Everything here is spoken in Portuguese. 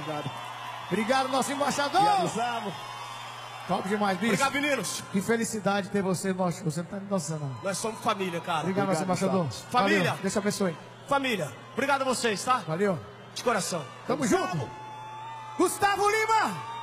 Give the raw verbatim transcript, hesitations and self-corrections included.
obrigado. Obrigado, nosso embaixador. Obrigado, Top demais, bicho. Obrigado, meninos. Que felicidade ter você no nosso show. Você não tá noção, não. Nós somos família, cara. Obrigado, nosso embaixador. Família. Valeu. Deus te abençoe. Família. Obrigado a vocês, tá? Valeu. De coração. Tamo junto. Gustavo Lima.